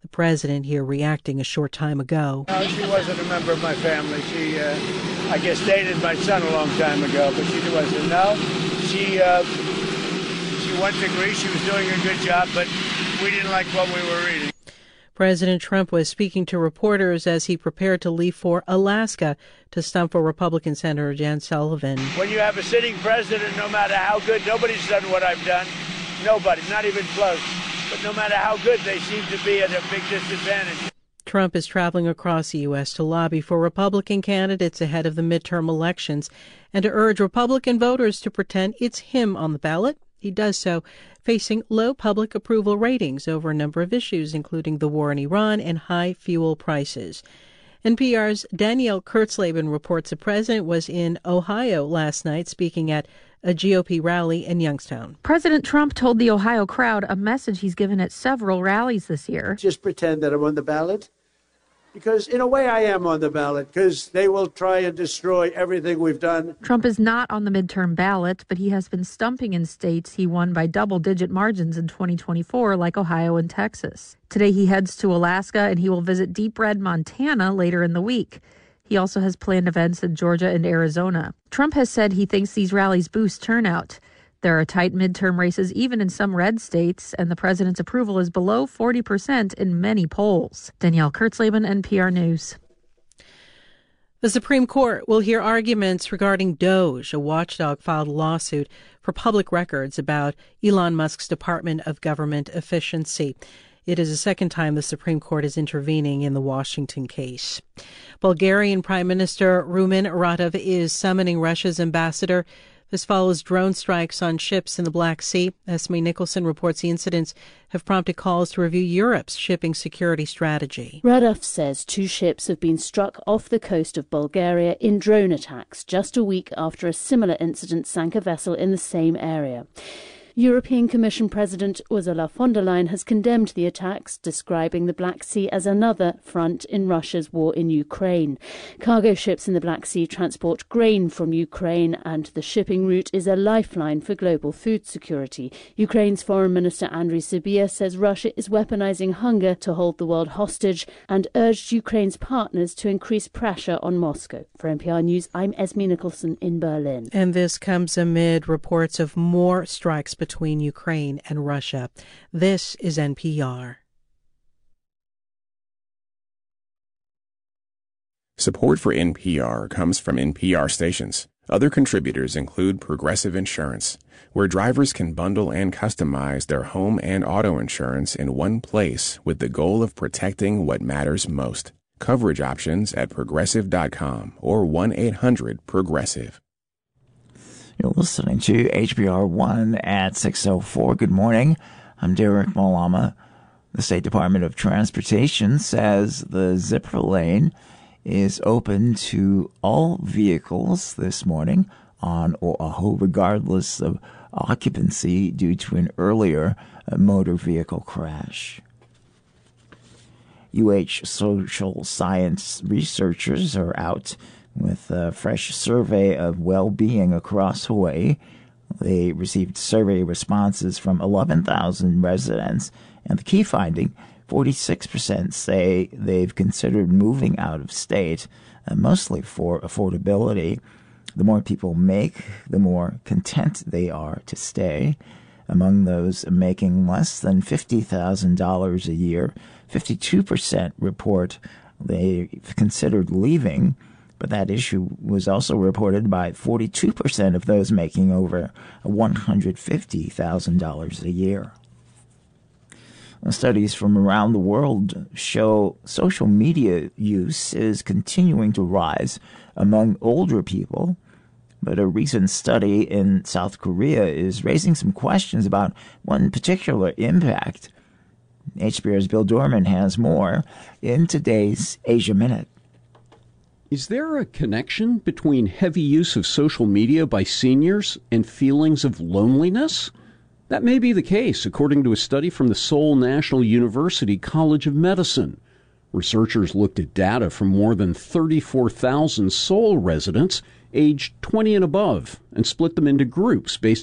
The president here reacting a short time ago. No, she wasn't a member of my family. She, I guess, dated my son a long time ago, but she wasn't. No, she went to Greece. She was doing a good job, but we didn't like what we were reading. President Trump was speaking to reporters as he prepared to leave for Alaska to stump for Republican Senator Jan Sullivan. When you have a sitting president, no matter how good, nobody's done what I've done. Nobody, not even close. But no matter how good, they seem to be at a big disadvantage. Trump is traveling across the U.S. to lobby for Republican candidates ahead of the midterm elections and to urge Republican voters to pretend it's him on the ballot. He does so facing low public approval ratings over a number of issues, including the war in Iran and high fuel prices. NPR's Danielle Kurtzleben reports the president was in Ohio last night speaking at a GOP rally in Youngstown. President Trump told the Ohio crowd a message he's given at several rallies this year. Just pretend that I'm on the ballot. Because in a way I am on the ballot, because they will try and destroy everything we've done. Trump is not on the midterm ballot, but he has been stumping in states he won by double-digit margins in 2024, like Ohio and Texas. Today he heads to Alaska, and he will visit Deep Red, Montana later in the week. He also has planned events in Georgia and Arizona. Trump has said he thinks these rallies boost turnout. There are tight midterm races even in some red states, and the president's approval is below 40% in many polls. Danielle Kurtzleben, NPR News. The Supreme Court will hear arguments regarding DOGE. A watchdog filed a lawsuit for public records about Elon Musk's Department of Government Efficiency. It is the second time the Supreme Court is intervening in the Washington case. Bulgarian Prime Minister Rumen Radev is summoning Russia's ambassador. This follows drone strikes on ships in the Black Sea. Esme Nicholson reports the incidents have prompted calls to review Europe's shipping security strategy. Radev says 2 ships have been struck off the coast of Bulgaria in drone attacks just a week after a similar incident sank a vessel in the same area. European Commission President Ursula von der Leyen has condemned the attacks, describing the Black Sea as another front in Russia's war in Ukraine. Cargo ships in the Black Sea transport grain from Ukraine, and the shipping route is a lifeline for global food security. Ukraine's Foreign Minister Andriy Sybiha says Russia is weaponizing hunger to hold the world hostage and urged Ukraine's partners to increase pressure on Moscow. For NPR News, I'm Esme Nicholson in Berlin. And this comes amid reports of more strikes between Ukraine and Russia. This is NPR. Support for NPR comes from NPR stations. Other contributors include Progressive Insurance, where drivers can bundle and customize their home and auto insurance in one place with the goal of protecting what matters most. Coverage options at Progressive.com or 1-800-PROGRESSIVE. You're listening to HBR 1 at 6:04. Good morning. I'm Derek Malama. The State Department of Transportation says the zipper lane is open to all vehicles this morning on Oahu, regardless of occupancy due to an earlier motor vehicle crash. UH social science researchers are out with a fresh survey of well-being across Hawaii. They received survey responses from 11,000 residents, and the key finding, 46% say they've considered moving out of state, mostly for affordability. The more people make, the more content they are to stay. Among those making less than $50,000 a year, 52% report they've considered leaving. But that issue was also reported by 42% of those making over $150,000 a year. Studies from around the world show social media use is continuing to rise among older people. But a recent study in South Korea is raising some questions about one particular impact. HBR's Bill Dorman has more in today's Asia Minute. Is there a connection between heavy use of social media by seniors and feelings of loneliness? That may be the case, according to a study from the Seoul National University College of Medicine. Researchers looked at data from more than 34,000 Seoul residents aged 20 and above and split them into groups based